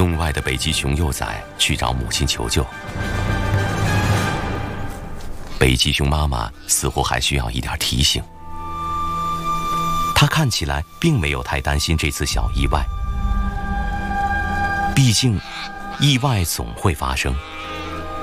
洞外的北极熊幼崽去找母亲求救。北极熊妈妈似乎还需要一点提醒。她看起来并没有太担心这次小意外，毕竟意外总会发生。